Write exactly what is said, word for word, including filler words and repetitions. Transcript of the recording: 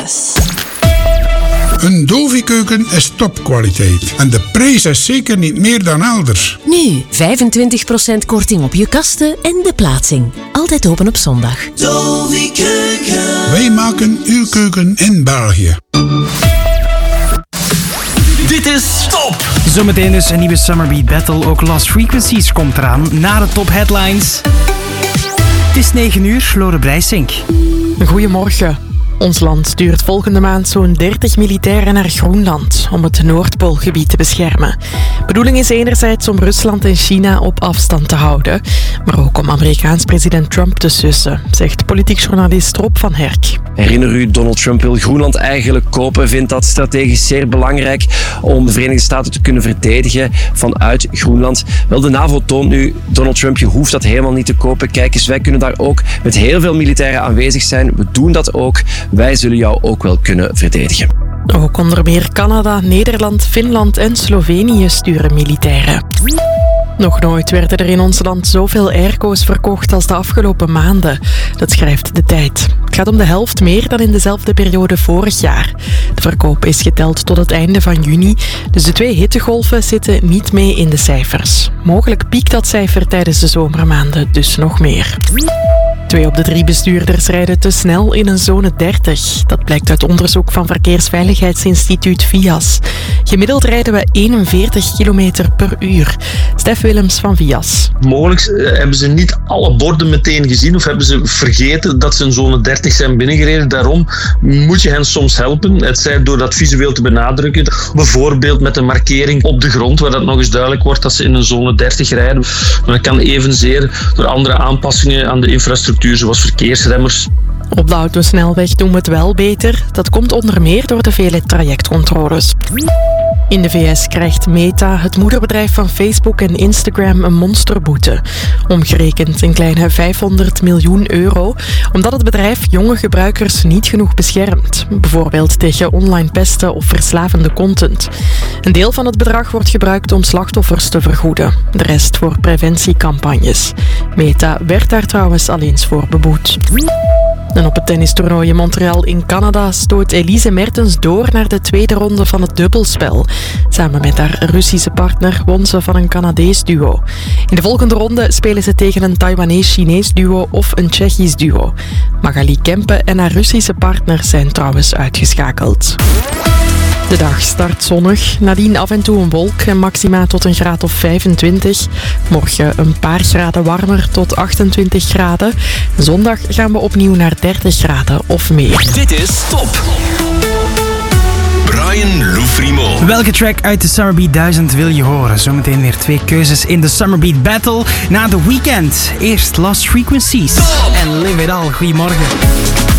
Service. Een Dovi-keuken is topkwaliteit. En de prijs is zeker niet meer dan elders. Nu, vijfentwintig procent korting op je kasten en de plaatsing. Altijd open op zondag. Dovi-keuken. Wij maken uw keuken in België. Dit is Top! Zometeen dus een nieuwe Summer Beat Battle. Ook Lost Frequencies komt eraan na de top headlines. Het is negen uur, Lore Breisink. Goedemorgen. Ons land stuurt volgende maand zo'n dertig militairen naar Groenland om het Noordpoolgebied te beschermen. Bedoeling is enerzijds om Rusland en China op afstand te houden, maar ook om Amerikaans president Trump te sussen, zegt politiek journalist Rob van Herk. Herinner u, Donald Trump wil Groenland eigenlijk kopen, vindt dat strategisch zeer belangrijk om de Verenigde Staten te kunnen verdedigen vanuit Groenland. Wel, de NAVO toont nu, Donald Trump, je hoeft dat helemaal niet te kopen. Kijk eens, wij kunnen daar ook met heel veel militairen aanwezig zijn. We doen dat ook. Wij zullen jou ook wel kunnen verdedigen. Ook onder meer Canada, Nederland, Finland en Slovenië sturen militairen. Nog nooit werden er in ons land zoveel airco's verkocht als de afgelopen maanden. Dat schrijft De Tijd. Het gaat om de helft meer dan in dezelfde periode vorig jaar. De verkoop is geteld tot het einde van juni, dus de twee hittegolven zitten niet mee in de cijfers. Mogelijk piekt dat cijfer tijdens de zomermaanden dus nog meer. Twee op de drie bestuurders rijden te snel in een zone dertig. Dat blijkt uit onderzoek van Verkeersveiligheidsinstituut V I A S. Gemiddeld rijden we eenenveertig kilometer per uur. Stef Willems van V I A S. Mogelijk hebben ze niet alle borden meteen gezien of hebben ze vergeten dat ze in zone dertig zijn binnengereden. Daarom moet je hen soms helpen. Het zij door dat visueel te benadrukken. Bijvoorbeeld met een markering op de grond waar dat nog eens duidelijk wordt dat ze in een zone dertig rijden. Maar dat kan evenzeer door andere aanpassingen aan de infrastructuur zoals verkeersremmers. Op de autosnelweg doen we het wel beter. Dat komt onder meer door de vele trajectcontroles. In de V S krijgt Meta, het moederbedrijf van Facebook en Instagram, een monsterboete. Omgerekend een kleine vijfhonderd miljoen euro, omdat het bedrijf jonge gebruikers niet genoeg beschermt. Bijvoorbeeld tegen online pesten of verslavende content. Een deel van het bedrag wordt gebruikt om slachtoffers te vergoeden. De rest voor preventiecampagnes. Meta werd daar trouwens al eens voor beboet. En op het tennistoernooi in Montreal in Canada stoot Elise Mertens door naar de tweede ronde van het dubbelspel. Samen met haar Russische partner won ze van een Canadees duo. In de volgende ronde spelen ze tegen een Taiwanees-Chinees duo of een Tsjechisch duo. Magali Kempe en haar Russische partner zijn trouwens uitgeschakeld. De dag start zonnig, nadien af en toe een wolk en maxima tot een graad of vijfentwintig. Morgen een paar graden warmer tot achtentwintig graden. Zondag gaan we opnieuw naar dertig graden of meer. Dit is Top! Brian Loufrimo. Welke track uit de Summer Beat duizend wil je horen? Zometeen weer twee keuzes in de Summer Beat Battle na The Weeknd. Eerst Lost Frequencies en Live It All. Goedemorgen.